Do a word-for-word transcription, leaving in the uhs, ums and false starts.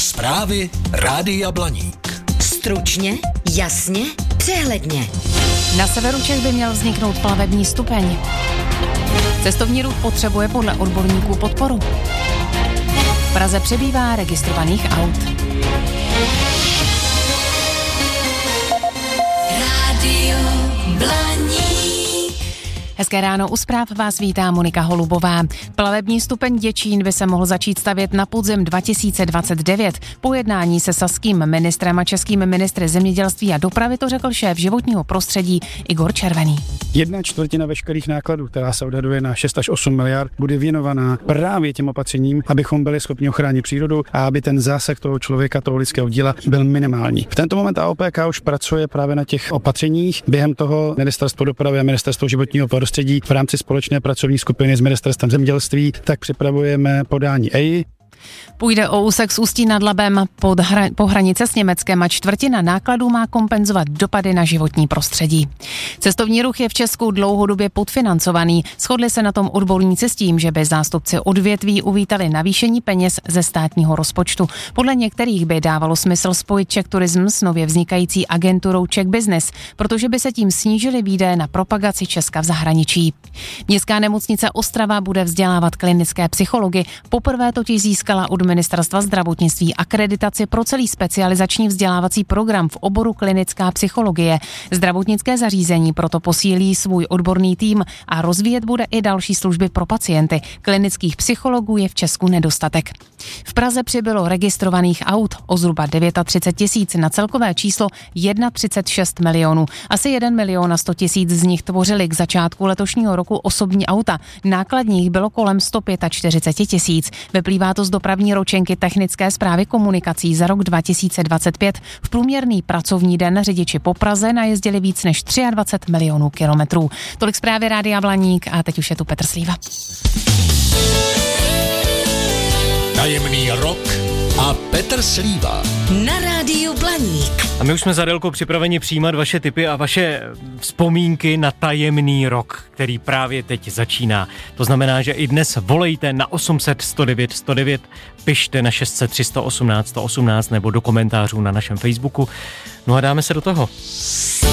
Zprávy Rádia Blaník. Stručně, jasně, přehledně. Na severu Čech by měl vzniknout plavební stupeň. Cestovní ruch potřebuje podle odborníků podporu. V Praze přibývá registrovaných aut. Rádio Blaník. Hezké ráno, u zpráv vás vítá Monika Holubová. Plavební stupeň Děčín by se mohl začít stavět na podzim dva tisíce dvacet devět. Po jednání se saským ministrem a českým ministry zemědělství a dopravy to řekl šéf životního prostředí Igor Červený. Jedna čtvrtina veškerých nákladů, která se odhaduje na šest až osm miliard, bude věnovaná právě těm opatřením, abychom byli schopni ochránit přírodu a aby ten zásah toho člověka, toho lidského díla byl minimální. V tento moment A O P K už pracuje právě na těch opatřeních. Během toho Ministerstvo dopravy a Ministerstvo životního prostředí v rámci společné pracovní skupiny s Ministerstvem zemědělství tak připravujeme podání E I. Půjde o úsek s Ústí nad Labem pod hra, po hranice s Německem a čtvrtina nákladů má kompenzovat dopady na životní prostředí. Cestovní ruch je v Česku dlouhodobě podfinancovaný. Shodli se na tom odborníci s tím, že by zástupci odvětví uvítali navýšení peněz ze státního rozpočtu. Podle některých by dávalo smysl spojit Czech Tourism s nově vznikající agenturou Czech Business, protože by se tím snížily výdaje na propagaci Česka v zahraničí. Městská nemocnice Ostrava bude vzdělávat klinické psychology. Poprvé totiž získala od Ministerstva zdravotnictví akreditaci pro celý specializační vzdělávací program v oboru klinická psychologie. Zdravotnické zařízení proto posílí svůj odborný tým a rozvíjet bude i další služby pro pacienty. Klinických psychologů je v Česku nedostatek. V Praze přibylo registrovaných aut o zhruba třicet devět tisíc na celkové číslo třicet šest milionů. Asi jeden milion a sto tisíc z nich tvořili k začátku letošního roku osobní auta. Nákladních bylo kolem sto čtyřicet pět tisíc. Vyplývá to z dopravní ročenky Technické správy komunikací za rok dva tisíce dvacet pět. V průměrný pracovní den řidiči po Praze najezdili víc než dvacet tři milionů kilometrů. Tolik zprávy Rádia Blaník a teď už je tu Petr Slíva. Tajemný rok a Petr Slíva. Na Rádiu Blaník. A my už jsme za Adelkou připraveni přijímat vaše tipy a vaše vzpomínky na tajemný rok, který právě teď začíná. To znamená, že i dnes volejte na osm set sto devět sto devět, pište na šest set tři sto osmnáct sto osmnáct nebo do komentářů na našem Facebooku. No a dáme se do toho.